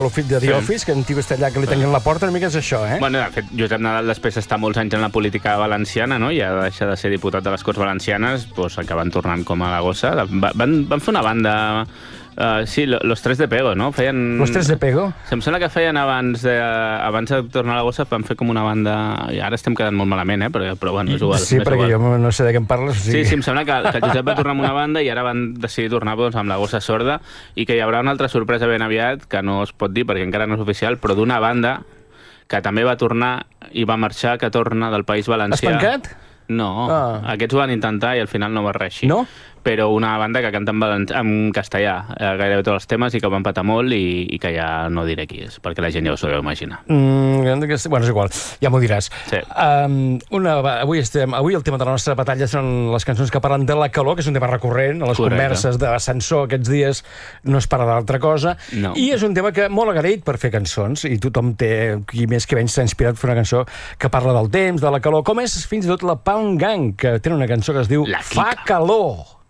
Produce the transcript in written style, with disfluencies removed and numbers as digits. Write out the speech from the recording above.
L'ofit de The Office, que en tio està allà que li tanquen la porta, una mica és això, eh? Bueno, de fet, Josep Nadal després està molts anys en la política valenciana, no? I ha deixat de ser diputat de les Corts Valencianes, doncs acaben tornant com a la gossa. Van fer una banda... sí, Los Tres de Pego, no? Los Tres de Pego? Em sembla que feien abans de tornar a la gossa, van fer com una banda... I ara estem quedant molt malament, però bueno, és igual. Sí, perquè jo no sé de què em parles. Sí, em sembla que el Josep va tornar amb una banda i ara van decidir tornar amb la gossa sorda i que hi haurà una altra sorpresa ben aviat, que no es pot dir perquè encara no és oficial, però d'una banda que també va tornar i va marxar, que torna del País Valencià. Espancat? No, aquests ho van intentar i al final no va reeixir. No? Però una banda que canta en castellà gairebé tots els temes i que va empatar molt i que ja no diré qui és, perquè la gent ja ho sabeu imaginar. Bueno, és igual, ja m'ho diràs. Sí. Avui el tema de la nostra batalla són les cançons que parlen de la calor, que és un tema recurrent, a les converses d'ascensor aquests dies no es parla d'altra cosa, i és un tema que molt agraït per fer cançons, i tothom té, qui més que menys s'ha inspirat per fer una cançó que parla del temps, de la calor, com és fins i tot la Pound Gang, que tenen una cançó que es diu Fa calor.